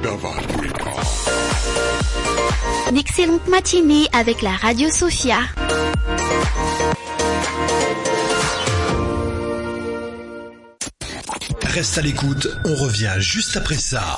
Une excellente matinée avec la Radio Sofia. Reste à l'écoute, on revient juste après ça.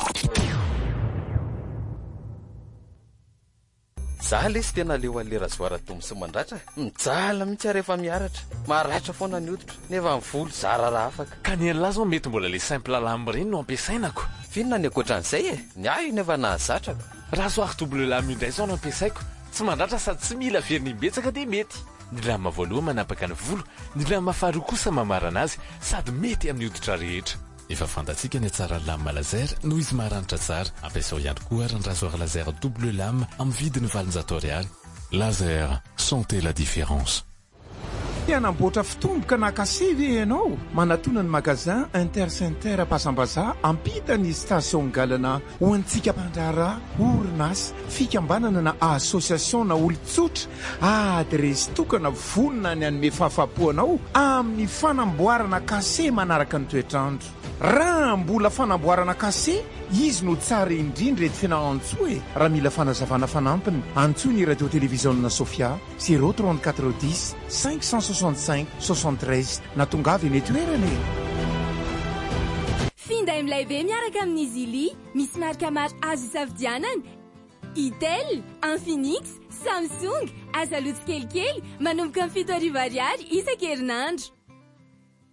Zaho lesy tena leo alera zoaratombo sy mandratra mijala mihitsy rehefa miaratra maratra foana ny hoditra nefa mivolo zara raha afaka ka ny an'lahy zao mety mbola le simple lame reny no ampiasainako finona ny akoatran'izay ny ahy nefa nahazatraka raha soary double lame indray zao no ampiasaiko tsy mandratra sady tsy mila veriny-betsaka dia mety ny lama voalohany manapaka ny volo ny lama faharoa kosa mamarana azy sady mety amin'ny hoditra rehetra efa fantatsika ny tsara lame laser noho izy maranitra tsara ampiasao ihany koa ary ny rasoir laser double lame amin'ny vidiny 20 ariary laser sentez la différence. Anamboatra fitomboka na kasevy ianao manatona ny magazin Intercenter Pasambaza ampita ny station galana ho antsika mpandrara orinasa fikambanana na association na olon-tsotra adresy tokana vonona ny anome fahafapoanao amin'ny fanamboarana kase manaraka ny toetrandro raha mbola fanamboarana kase izy no tsara indrindra ety fianao-antsoa raha mila fanazavana fanampiny antsoa ny radio télévision Sofia 03410 565 73 na tongavy eny toerana finday milay be miaraka amin'izy ili misy marika maro azo isafidianana Itel, Infinix, Samsung, azalotsy kelikely manomboka amin'ny 7 ariary isan-kerinandro